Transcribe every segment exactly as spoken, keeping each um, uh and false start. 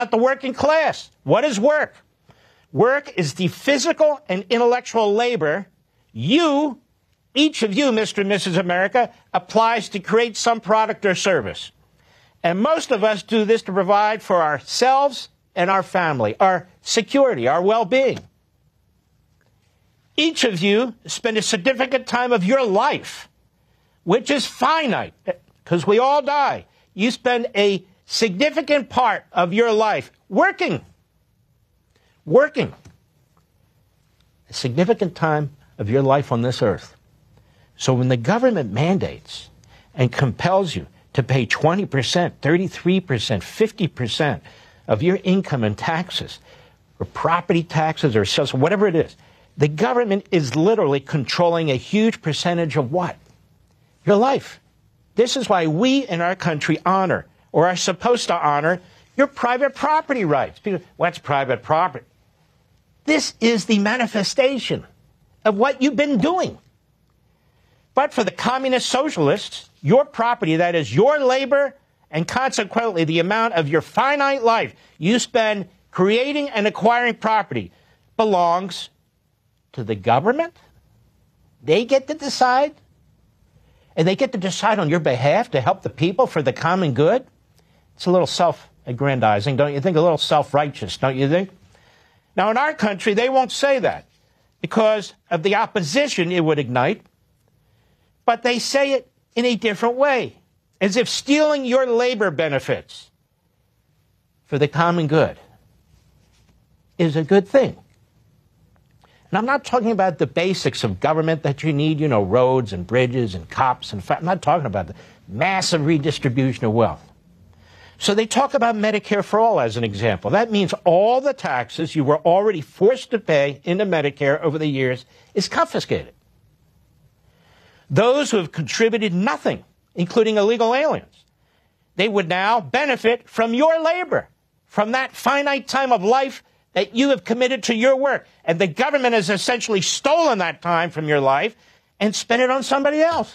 the working class. What is work? Work is the physical and intellectual labor you, each of you, Mister and Missus America, applies to create some product or service. And most of us do this to provide for ourselves and our family, our security, our well-being. Each of you spend a significant time of your life, which is finite, because we all die. You spend a significant part of your life working. Working. A significant time of your life on this earth. So when the government mandates and compels you to pay twenty percent, thirty-three percent, fifty percent of your income in taxes, or property taxes, or sales, whatever it is, the government is literally controlling a huge percentage of what? Your life. This is why we in our country honor, or are supposed to honor, your private property rights. People, what's private property? This is the manifestation of what you've been doing. But for the communist socialists, your property, that is your labor, and consequently the amount of your finite life you spend creating and acquiring property, belongs to the government. They get to decide. And they get to decide on your behalf to help the people for the common good. It's a little self-aggrandizing, don't you think? A little self-righteous, don't you think? Now, in our country, they won't say that because of the opposition it would ignite. But they say it in a different way, as if stealing your labor benefits for the common good is a good thing. And I'm not talking about the basics of government that you need, you know, roads and bridges and cops and... I'm not talking about the massive redistribution of wealth. So they talk about Medicare for All as an example. That means all the taxes you were already forced to pay into Medicare over the years is confiscated. Those who have contributed nothing, including illegal aliens, they would now benefit from your labor, from that finite time of life that you have committed to your work. And the government has essentially stolen that time from your life and spent it on somebody else.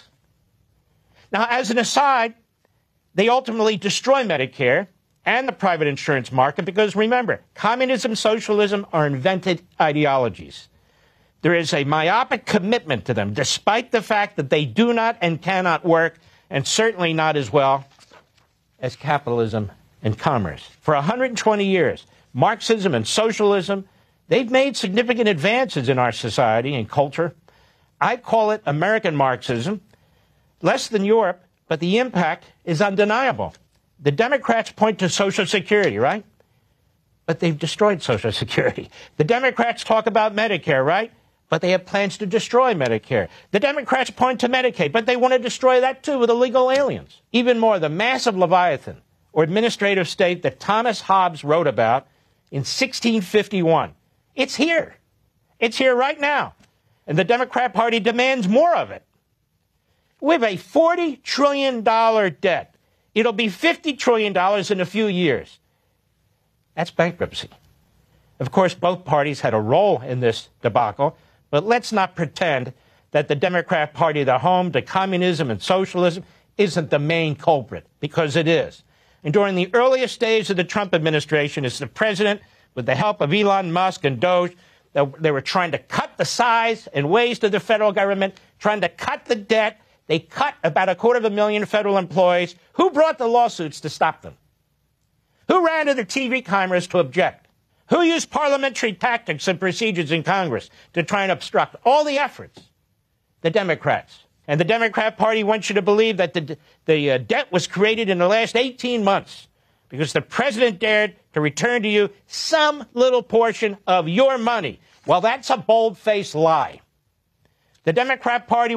Now, as an aside, they ultimately destroy Medicare and the private insurance market because, remember, communism and socialism are invented ideologies. There is a myopic commitment to them, despite the fact that they do not and cannot work, and certainly not as well as capitalism and commerce. For one hundred twenty years, Marxism and socialism, they've made significant advances in our society and culture. I call it American Marxism, less than Europe, but the impact is undeniable. The Democrats point to Social Security, right? But they've destroyed Social Security. The Democrats talk about Medicare, right? But they have plans to destroy Medicare. The Democrats point to Medicaid, but they want to destroy that too with illegal aliens. Even more, the massive Leviathan, or administrative state that Thomas Hobbes wrote about in sixteen fifty-one. It's here. It's here right now. And the Democrat Party demands more of it. We have a forty trillion dollars debt. It'll be fifty trillion dollars in a few years. That's bankruptcy. Of course, both parties had a role in this debacle, but let's not pretend that the Democrat Party, the home to communism and socialism, isn't the main culprit, because it is. And during the earliest days of the Trump administration, as the president, with the help of Elon Musk and Doge, they were trying to cut the size and ways to the federal government, trying to cut the debt. They cut about a quarter of a million federal employees. Who brought the lawsuits to stop them? Who ran to the T V cameras to object? Who used parliamentary tactics and procedures in Congress to try and obstruct all the efforts? The Democrats. And the Democrat Party wants you to believe that the, the uh, debt was created in the last eighteen months because the president dared to return to you some little portion of your money. Well, that's a bold-faced lie. The Democrat Party